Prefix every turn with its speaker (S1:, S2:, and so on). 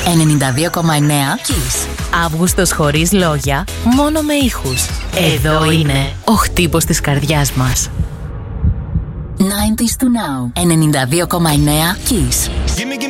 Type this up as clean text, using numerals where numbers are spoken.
S1: 92,9 Kiss.
S2: Αύγουστος χωρίς λόγια, μόνο με ήχους. Εδώ είναι ο χτύπος της καρδιάς μας.
S1: 90s to now. 92,9 Kiss.
S3: Give me